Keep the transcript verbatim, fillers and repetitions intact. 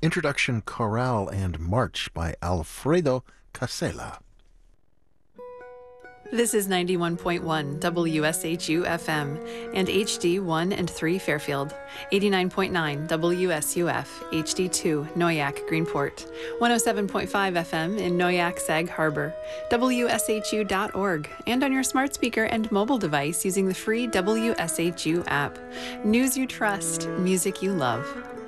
Introduction Chorale and March by Alfredo Casella. This is ninety-one point one W S H U F M and H D one and three Fairfield, eighty-nine point nine W S U F, H D two Noyak Greenport, one oh seven point five F M in Noyak Sag Harbor, W S H U dot org, and on your smart speaker and mobile device using the free W S H U app. News you trust, music you love.